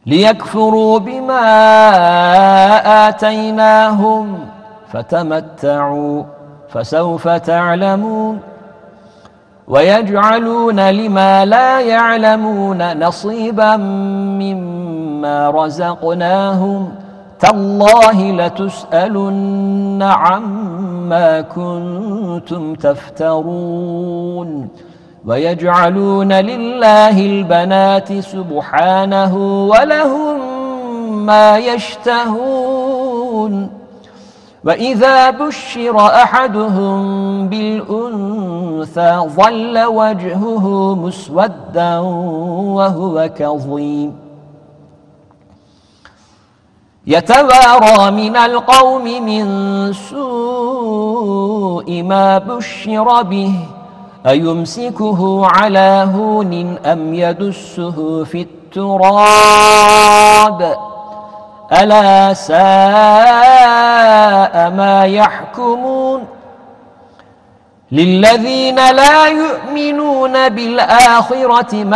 ليكفروا بما آتيناهم فتمتعوا فسوف تعلمون ويجعلون لما لا يعلمون نصيبا مما رزقناهم تالله لتسألن عما كنتم تفترون ويجعلون لله البنات سبحانه ولهم ما يشتهون وإذا بشر أحدهم بالأنثى ظل وجهه مسودا وهو كظيم يتوارى من القوم من سوء ما بشر به أيمسكه على هون أم يدسه في التراب ألا ساء ما يحكمون للذين لا يؤمنون بالآخرة